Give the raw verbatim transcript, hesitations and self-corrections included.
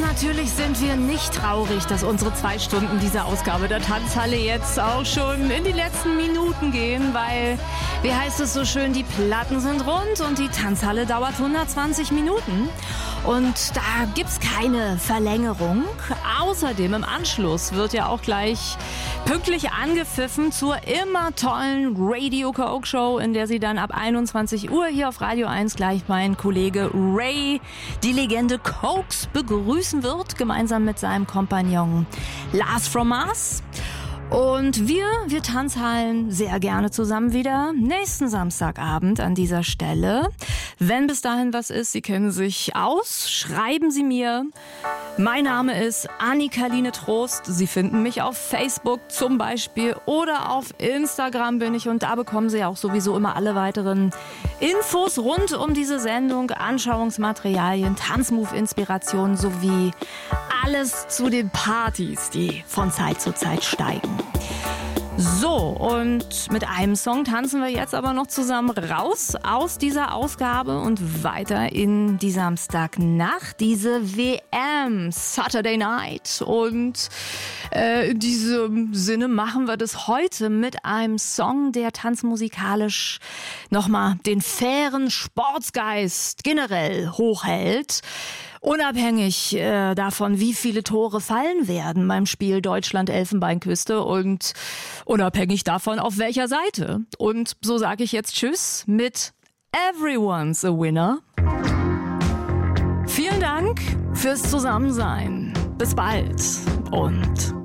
natürlich sind wir nicht traurig, dass unsere zwei Stunden dieser Ausgabe der Tanzhalle jetzt auch schon in die letzten Minuten gehen, weil, wie heißt es so schön, die Platten sind rund und die Tanzhalle dauert hundertzwanzig Minuten. Und da gibt's keine Verlängerung. Außerdem im Anschluss wird ja auch gleich pünktlich angepfiffen zur immer tollen Radio Coke Show, in der sie dann ab einundzwanzig Uhr hier auf Radio eins gleich mein Kollege Ray, die Legende Cokes, begrüßen wird, gemeinsam mit seinem Kompagnon Lars from Mars. Und wir, wir Tanzhallen sehr gerne zusammen wieder nächsten Samstagabend an dieser Stelle. Wenn bis dahin was ist, Sie kennen sich aus, schreiben Sie mir. Mein Name ist Annika-Line Trost. Sie finden mich auf Facebook zum Beispiel oder auf Instagram bin ich und da bekommen Sie auch sowieso immer alle weiteren Infos rund um diese Sendung, Anschauungsmaterialien, Tanzmove-Inspirationen sowie alles zu den Partys, die von Zeit zu Zeit steigen. So, und mit einem Song tanzen wir jetzt aber noch zusammen raus aus dieser Ausgabe und weiter in die Samstagnacht, diese W M Saturday Night. Und äh, in diesem Sinne machen wir das heute mit einem Song, der tanzmusikalisch nochmal den fairen Sportsgeist generell hochhält. Unabhängig äh, davon, wie viele Tore fallen werden beim Spiel Deutschland-Elfenbeinküste und unabhängig davon, auf welcher Seite. Und so sage ich jetzt Tschüss mit Everyone's a Winner. Vielen Dank fürs Zusammensein. Bis bald und